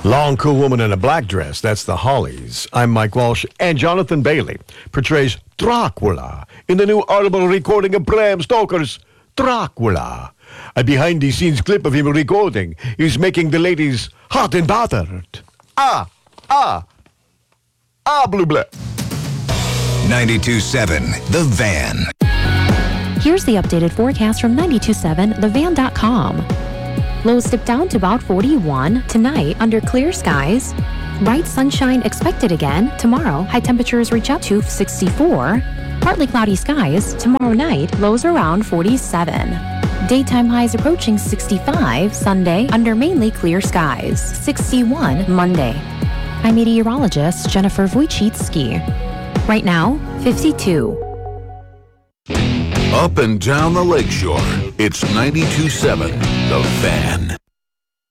Long, cool woman in a black dress, that's the Hollies. I'm Mike Walsh, and Jonathan Bailey portrays Dracula in the new audible recording of Bram Stoker's Dracula. A behind-the-scenes clip of him recording is making the ladies hot and bothered. Blue blah. 92.7 The Van. Here's the updated forecast from 92.7thevan.com. Lows dip down to about 41 tonight under clear skies. Bright sunshine expected again tomorrow. High temperatures reach up to 64. Partly cloudy skies tomorrow night. Lows around 47. Daytime highs approaching 65 Sunday under mainly clear skies. 61 Monday. I'm meteorologist Jennifer Wojcicki. Right now, 52. Up and down the lakeshore, it's 92.7 The Fan.